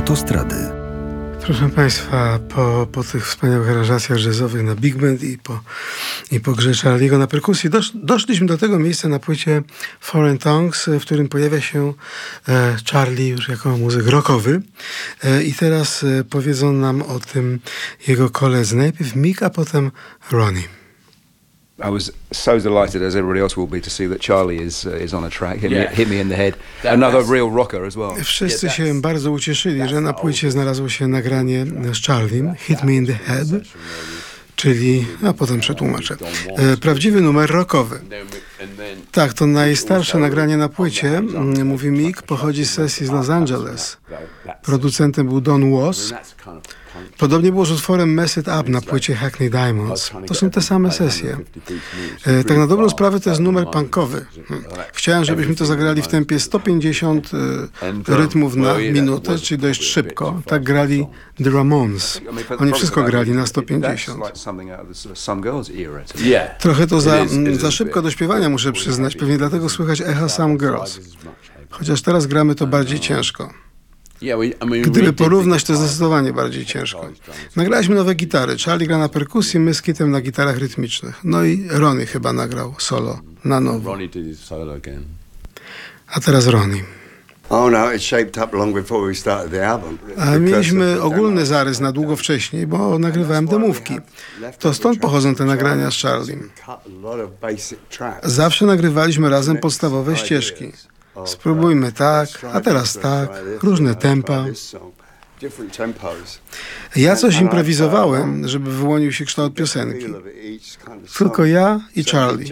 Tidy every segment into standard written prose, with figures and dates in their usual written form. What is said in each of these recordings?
Autostrady. Proszę Państwa, po tych wspaniałych aranżacjach jazzowych na big band i po grze Charlie'ego na perkusji doszliśmy do tego miejsca na płycie Foreign Tongues, w którym pojawia się Charlie już jako muzyk rockowy. I teraz powiedzą nam o tym jego koledzy. Najpierw Mick, a potem Ronnie. I was so delighted, as everybody else will be, to see that Charlie is on a track. Hit me in the head. Another real rocker as well. Wszyscy się bardzo ucieszyli, że na płycie znalazło się nagranie z Charlie'em, Hit Me in the Head, czyli, a potem przetłumaczę, prawdziwy numer rockowy. Tak, to najstarsze nagranie na płycie, mówi Mick, pochodzi z sesji z Los Angeles. Producentem był Don Was. Podobnie było z utworem Mess It Up na płycie Hackney Diamonds. To są te same sesje. Tak na dobrą sprawę to jest numer punkowy. Chciałem, żebyśmy to zagrali w tempie 150 rytmów na minutę, czyli dość szybko. Tak grali The Ramones. Oni wszystko grali na 150. Trochę to za szybko do śpiewania, muszę przyznać. Pewnie dlatego słychać echa Some Girls. Chociaż teraz gramy to bardziej ciężko. Gdyby porównać, to zdecydowanie bardziej ciężko. Nagraliśmy nowe gitary. Charlie gra na perkusji, my z Kitem na gitarach rytmicznych. No i Ronnie chyba nagrał solo na nowo. A teraz Ronnie. A mieliśmy ogólny zarys na długo wcześniej, bo nagrywałem demówki. To stąd pochodzą te nagrania z Charliem. Zawsze nagrywaliśmy razem podstawowe ścieżki. Spróbujmy tak, a teraz tak, różne tempa. Ja coś improwizowałem, żeby wyłonił się kształt piosenki. Tylko ja i Charlie.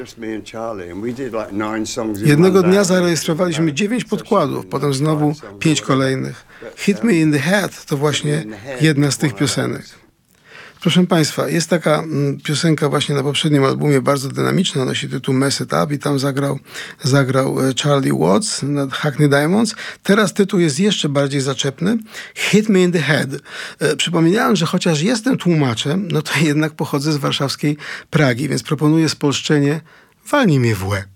Jednego dnia zarejestrowaliśmy 9 podkładów, potem znowu 5 kolejnych. Hit Me in the Head to właśnie jedna z tych piosenek. Proszę Państwa, jest taka piosenka właśnie na poprzednim albumie, bardzo dynamiczna, nosi tytuł Mess It Up i tam zagrał Charlie Watts na Hackney Diamonds. Teraz tytuł jest jeszcze bardziej zaczepny, Hit Me in the Head. Przypominałem, że chociaż jestem tłumaczem, no to jednak pochodzę z warszawskiej Pragi, więc proponuję spolszczenie Walnij mnie w łeb.